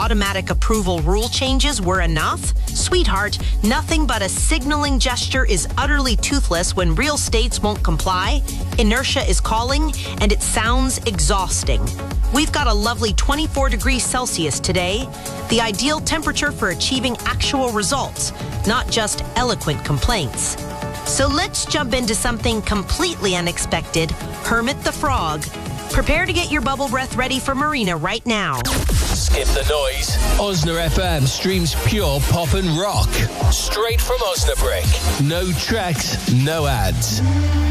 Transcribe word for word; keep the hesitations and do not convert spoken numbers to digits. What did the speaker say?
automatic approval rule changes were enough? Sweetheart, nothing but a signaling gesture is utterly toothless when real states won't comply. Inertia is calling, and it sounds exhausting. We've got a lovely twenty-four degrees Celsius today, the ideal temperature for achieving actual results, not just eloquent complaints. So let's jump into something completely unexpected, Hermit the Frog. Prepare to get your bubble breath ready for Marina right now. Skip the noise. Osna F M streams pure pop and rock. Straight from Osnabrück. No tracks, no ads.